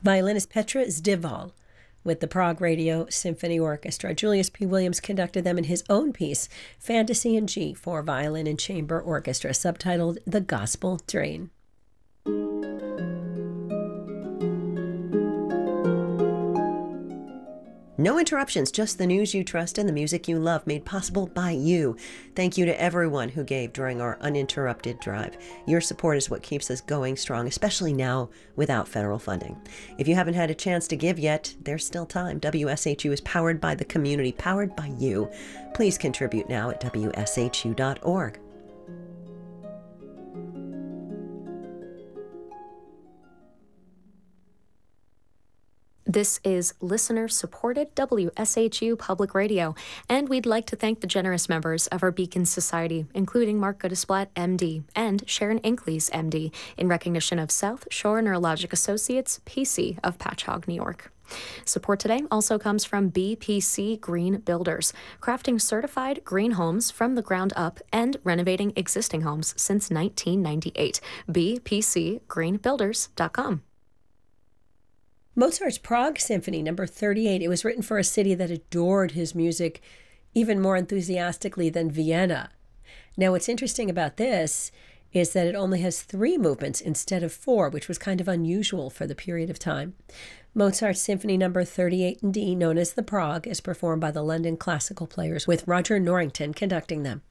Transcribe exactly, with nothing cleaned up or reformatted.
violinist Petra Zdival with the Prague Radio Symphony Orchestra. Julius P. Williams conducted them in his own piece, Fantasy in G for Violin and Chamber Orchestra, subtitled The Gospel Train. No interruptions, just the news you trust and the music you love, made possible by you. Thank you to everyone who gave during our uninterrupted drive. Your support is what keeps us going strong, especially now without federal funding. If you haven't had a chance to give yet, there's still time. W S H U is powered by the community, powered by you. Please contribute now at W S H U dot org. This is listener-supported W S H U Public Radio, and we'd like to thank the generous members of our Beacon Society, including Mark Goodesplat, M D, and Sharon Inkleys, M D, in recognition of South Shore Neurologic Associates, P C, of Patchogue, New York. Support today also comes from B P C Green Builders, crafting certified green homes from the ground up and renovating existing homes since nineteen ninety-eight. b p c green builders dot com. Mozart's Prague Symphony, number thirty-eight. It was written for a city that adored his music even more enthusiastically than Vienna. Now, what's interesting about this is that it only has three movements instead of four, which was kind of unusual for the period of time. Mozart's Symphony number thirty-eight in D, known as the Prague, is performed by the London Classical Players, with Roger Norrington conducting them.